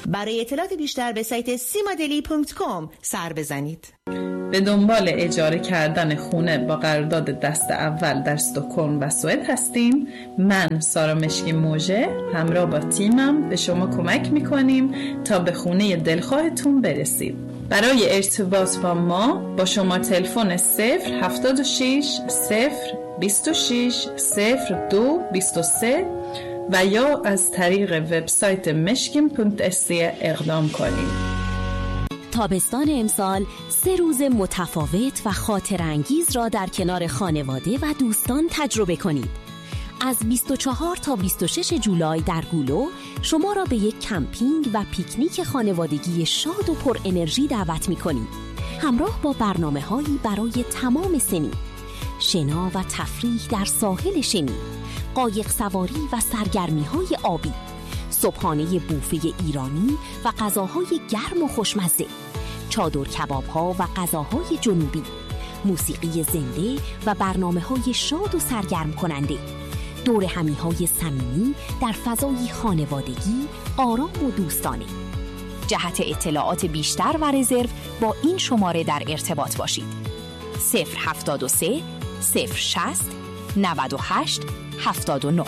برای اطلاعات بیشتر به سایت simadeli.com سر بزنید. به دنبال اجاره کردن خونه با قرارداد دست اول در استکهلم و سوئد هستیم؟ من سارا مشکی موژه همراه با تیمم به شما کمک میکنیم تا به خونه دلخواهتون برسید. برای ارتباط با ما با شما تلفن 076 026 02 23 و یا از طریق وبسایت meshkim.se اقدام کنید. تابستان امسال 3 روز متفاوت و خاطرانگیز را در کنار خانواده و دوستان تجربه کنید. از 24 تا 26 جولای در گولو شما را به یک کمپینگ و پیکنیک خانوادگی شاد و پر انرژی دعوت می‌کنیم. همراه با برنامه‌هایی برای تمام سنین، شنا و تفریح در ساحل شنی، قایق سواری و سرگرمی‌های آبی، صبحانه بوفه ایرانی و غذاهای گرم و خوشمزه، چادر کباب‌ها و غذاهای جنوبی، موسیقی زنده و برنامه‌های شاد و سرگرم کننده، دور همی‌های صمیمی در فضای خانوادگی، آرام و دوستانه. جهت اطلاعات بیشتر و رزرو با این شماره در ارتباط باشید: 073 060 98 79.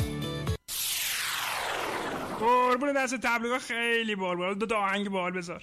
قربون دست تبلیغات خیلی بال دو آهنگ بال بذار.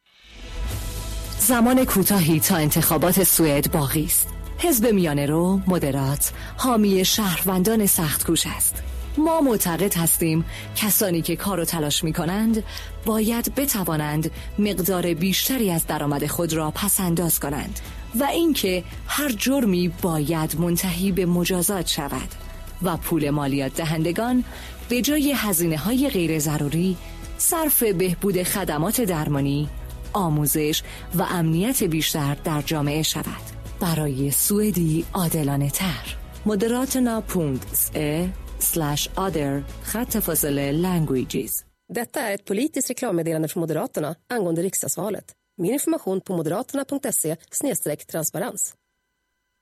زمان کوتاهی تا انتخابات سوئد باقی است. حزب میانه رو مدرات حامی شهروندان سخت کوش است. ما معتقد هستیم کسانی که کار و تلاش می کنند باید بتوانند مقدار بیشتری از درآمد خود را پس انداز کنند و اینکه هر جرمی باید منتهی به مجازات شود و پول مالیات دهندگان به جای هزینه‌های غیر ضروری صرف بهبود خدمات درمانی، آموزش و امنیت بیشتر در جامعه شود. برای سوئدی عادلانه تر. Moderaterna.se/other/languages. Detta är ett politiskt reklammeddelande från Moderaterna angående riksdagsvalet. Mer information på moderaterna.se/transparens.